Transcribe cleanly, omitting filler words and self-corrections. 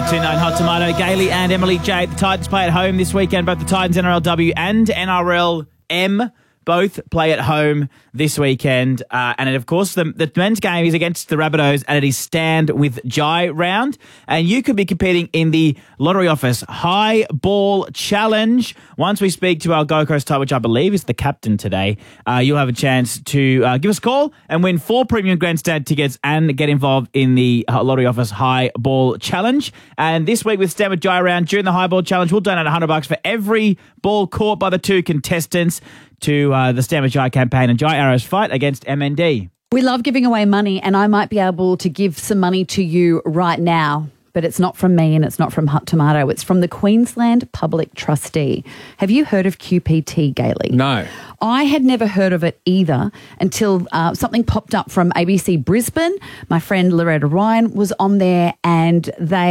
1029 Hot Tomato. Gailey and Emily J. The Titans play at home this weekend. Both the Titans NRLW and NRLM both play at home this weekend. And of course, the men's game is against the Rabbitohs, and it is Stand with Jai round. And you could be competing in the Lottery Office High Ball Challenge. Once we speak to our Gold Coast type, which I believe is the captain today, you'll have a chance to give us a call and win 4 premium grandstand tickets and get involved in the Lottery Office High Ball Challenge. And this week with Stand with Jai round, during the High Ball Challenge, we'll donate $100 for every ball caught by the 2 contestants to the Stand with Jai campaign and Jai Arrow's fight against MND. We love giving away money, and I might be able to give some money to you right now, but it's not from me and it's not from Hot Tomato. It's from the Queensland Public Trustee. Have you heard of QPT, Gailey? No. I had never heard of it either until something popped up from ABC Brisbane. My friend Loretta Ryan was on there, and they